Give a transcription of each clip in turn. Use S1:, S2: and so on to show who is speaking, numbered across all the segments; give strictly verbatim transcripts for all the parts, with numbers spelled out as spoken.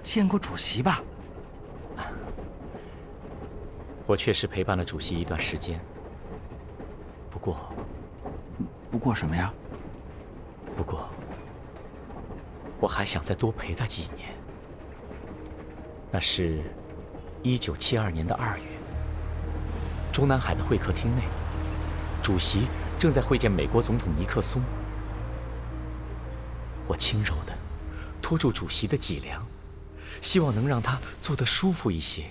S1: 见过主席吧？
S2: 我确实陪伴了主席一段时间，不过，
S1: 不过什么呀？
S2: 不过，我还想再多陪他几年。那是，一九七二年的二月，中南海的会客厅内，主席正在会见美国总统尼克松。我轻柔地拖住主席的脊梁，希望能让他坐得舒服一些。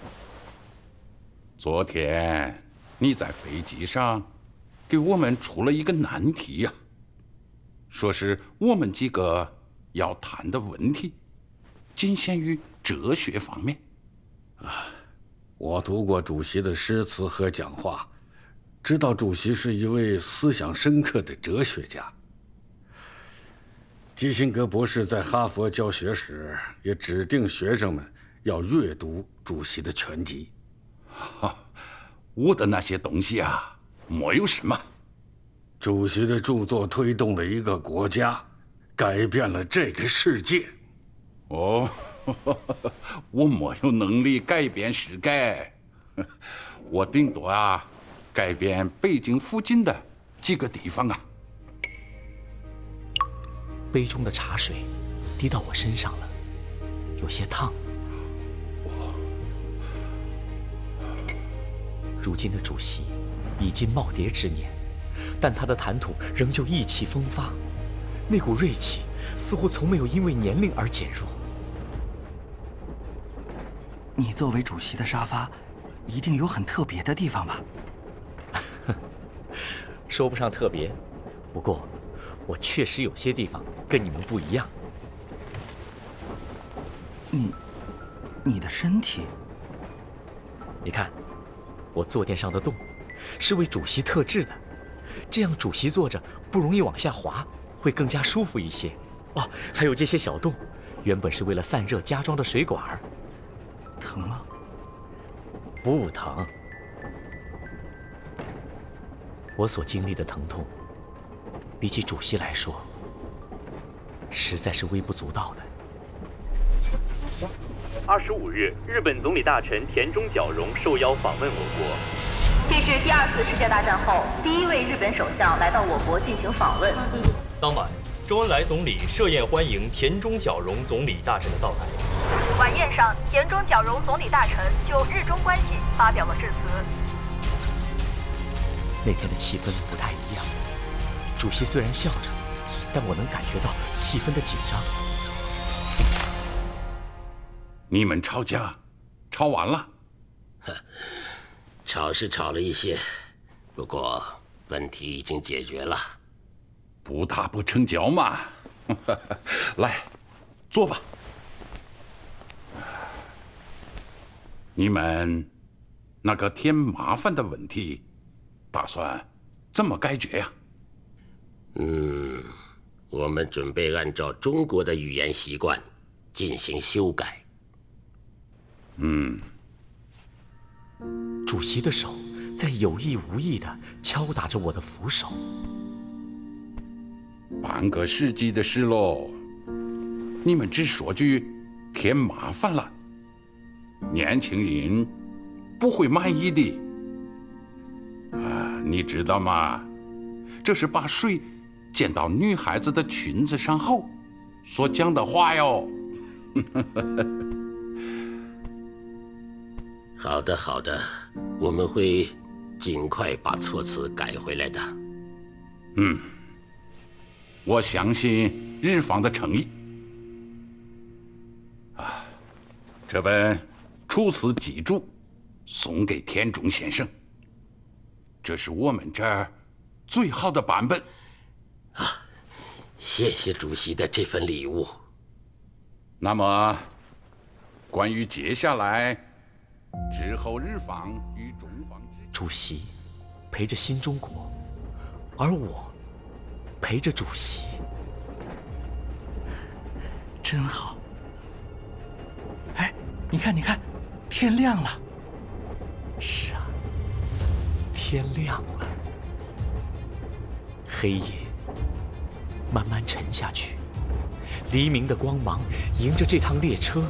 S3: 昨天你在飞机上给我们出了一个难题呀、啊，说是我们几个要谈的问题仅限于哲学方面。
S4: 啊，我读过主席的诗词和讲话，知道主席是一位思想深刻的哲学家。基辛格博士在哈佛教学时也指定学生们要阅读主席的全集。
S3: 我的那些东西啊，没有什么。
S4: 主席的著作推动了一个国家，改变了这个世界。
S3: 哦，我没有能力改变世界，我顶多啊，改变北京附近的几个地方啊。
S2: 杯中的茶水滴到我身上了，有些烫。如今的主席已经耄耋之年，但他的谈吐仍旧意气风发，那股锐气似乎从没有因为年龄而减弱。
S1: 你作为主席的沙发，一定有很特别的地方吧？
S2: 说不上特别，不过我确实有些地方跟你们不一样。
S1: 你，你的身体，
S2: 你看。我坐垫上的洞，是为主席特制的，这样主席坐着不容易往下滑，会更加舒服一些。哦，还有这些小洞，原本是为了散热加装的水管。
S1: 疼吗？
S2: 不疼。我所经历的疼痛，比起主席来说，实在是微不足道的。
S5: 二十五日，日本总理大臣田中角荣受邀访问我国。
S6: 这是第二次世界大战后第一位日本首相来到我国进行访问。
S5: 当晚，周恩来总理设宴欢迎田中角荣总理大臣的到来。
S6: 晚宴上，田中角荣总理大臣就日中关系发表了致辞。
S2: 那天的气氛不太一样，主席虽然笑着，但我能感觉到气氛的紧张。
S3: 你们吵架，吵完了？
S7: 吵是吵了一些，不过问题已经解决了。
S3: 不打不成交嘛。来，坐吧。你们那个添麻烦的问题，打算怎么解决呀？
S7: 嗯，我们准备按照中国的语言习惯进行修改。
S3: 嗯，
S2: 主席的手在有意无意地敲打着我的扶手。
S3: 半个世纪的事喽，你们只说句添麻烦了，年轻人不会满意的。啊，你知道吗？这是把水溅到女孩子的裙子上后所讲的话哟。
S7: 好的，好的，我们会尽快把措辞改回来的。
S3: 嗯，我相信日方的诚意。啊，这本《楚辞集注》送给田中先生，这是我们这儿最好的版本。
S7: 啊，谢谢主席的这份礼物。
S3: 那么，关于接下来之后日方与中方之
S2: 主席陪着新中国，而我陪着主席，
S1: 真好。哎，你看，你看，天亮了。
S2: 是啊，天亮了。黑夜慢慢沉下去，黎明的光芒迎着这趟列车